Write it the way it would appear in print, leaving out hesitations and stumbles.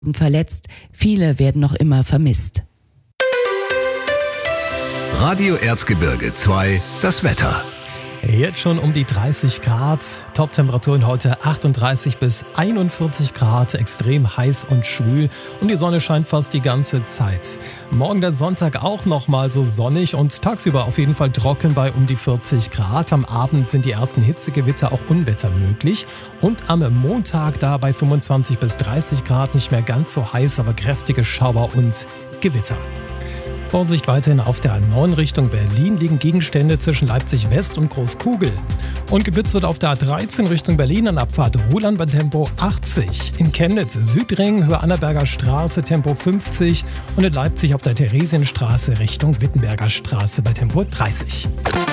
verletzt. Viele werden noch immer vermisst. Radio Erzgebirge 2, das Wetter. Jetzt schon um die 30 Grad, Top-Temperaturen heute 38 bis 41 Grad, extrem heiß und schwül und die Sonne scheint fast die ganze Zeit. Morgen der Sonntag auch nochmal so sonnig und tagsüber auf jeden Fall trocken bei um die 40 Grad. Am Abend sind die ersten Hitzegewitter, auch Unwetter möglich und am Montag da bei 25 bis 30 Grad nicht mehr ganz so heiß, aber kräftige Schauer und Gewitter. Vorsicht weiterhin auf der A9 Richtung Berlin liegen Gegenstände zwischen Leipzig West und Großkugel. Und geblitzt wird auf der A13 Richtung Berlin an Abfahrt Ruhland bei Tempo 80. In Chemnitz Südring, Höhe Annaberger Straße Tempo 50 und in Leipzig auf der Theresienstraße Richtung Wittenberger Straße bei Tempo 30.